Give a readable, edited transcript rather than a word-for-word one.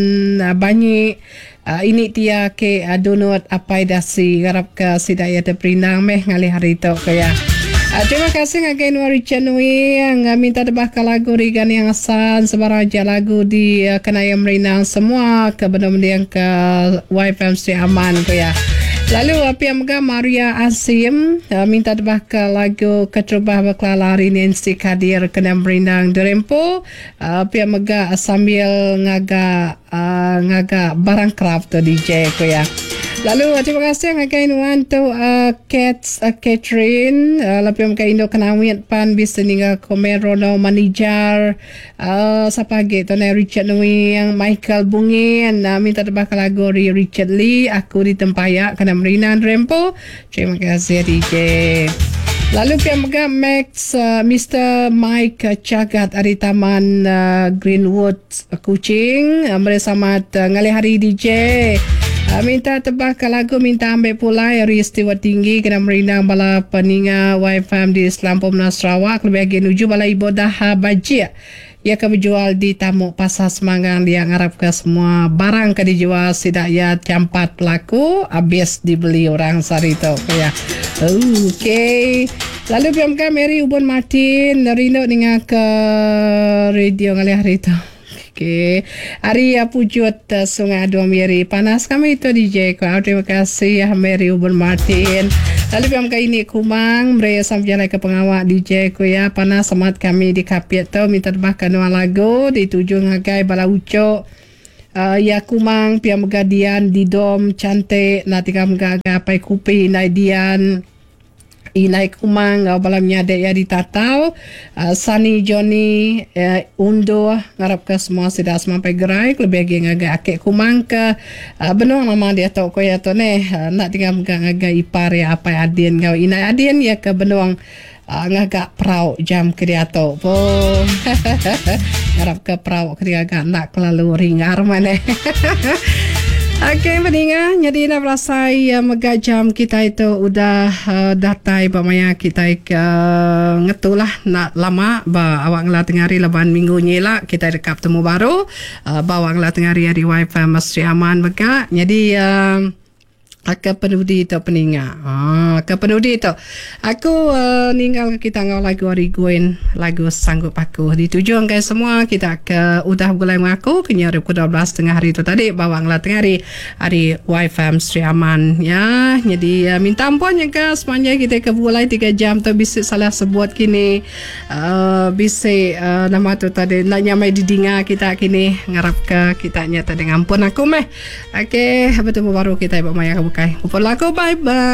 banyak ini tia ke donut apa dasi garap ke sidaya terperinang meh ngali hari tu kaya. Terima kasih ngagai Nuari Chanui yang minta tebah ke lagu Rigan yang asan sebarang aja lagu di Kenayam Rinang semua ke benar-benar ke YFM Sri Aman kaya. Lalu api yang Maria Asim minta tebah ke lagu Ketrubah Berkelalari Nancy Kadir Kenam Rinang Derempo. Api yang sambil ngaga barang craft tu DJ kaya. Lalu terima kasih ngagai nuan tu Catherine lapim ka Indo Kanawit pan bisa ninga komen Ronald Manager siapa lagi tu Richard Nui yang Michael Bungin minta tebah ke lagu Richard Lee aku di Tempayak kena Merinan Rempo. Terima kasih DJ. Lalu pihak Max Mr. Mike Cagat dari Taman Greenwood Kuching bersama ngali hari DJ. Minta tebah ke lagu minta ambil pula Eri Istiwa Tinggi kena merinang bala peninga YFM di Selampung Sarawak lebih lagi nuju bala ibadah bajik ia akan berjual di Tamu Pasar Semangang dia ngarap ke semua barang ke dijual sidak ya campat laku habis dibeli orang sari tu ya. Okey. Lalu PMK Mary Ubon Martin Rino dengan ke radio ngali hari tu. Okay. Hari pujut Sungai Dua Miri panas kami itu DJ ko. Terima kasih ya Mary Ubon Martin. Lalu PMK ini Kumang mereka sampai ke pengawal DJ ko ya panas semat kami di kapiat tu minta tebahkan dua lagu dituju ngagai bala ucok. Ya Kumang PMK Dian di dom cantik nanti kamu gagai kupi Naidian Inai Kumang balamnya ada ya ditatau Sunny Johnny Undo ngarap ke semua sudah sampai gerai lebih lagi ngagak akik Kumang ke benuang nama dia tahu ko ya tu nak tinggal ngagak ipar ya apa adien kau Inai adien ya ke benuang ngagak perau jam kerja tu ngarap ke perau kerja agak nak lalu ringar mana. Okey, pendengar, jadi nak belasai mega jam kita itu udah datai bamaya kita ngetulah nak lama ba awak ngela tengari leban minggu nyela kita rekap temu baru bawa ngela tengari di YFM Sri Aman mega. Jadi akan penudi itu peninga. Akan penudi itu. Aku ninggal kita ngau lagu hari Gwen, lagu Sanggup Aku. Dituju guys semua kita ke udah mulai mengaku kenyari pukul 12 tengah hari itu tadi bawang lah tengah hari YFM Sri Aman ya. Jadi minta ampun ya guys semuanya kita ke mulai 3 jam tu bisa salah sebut kini bisa nama tu tadi nak nyamai di dinga kita kini ngarap ke kita nyata dengan ampun aku meh. Okey, bertemu baru kita Ibu Maya bukai. Upah laku, bye-bye.